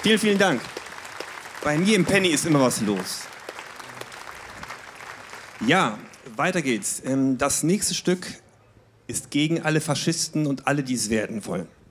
Vielen, vielen Dank. Bei mir im Penny ist immer was los. Ja, weiter geht's. Das nächste Stück ist gegen alle Faschisten und alle, die es werden wollen.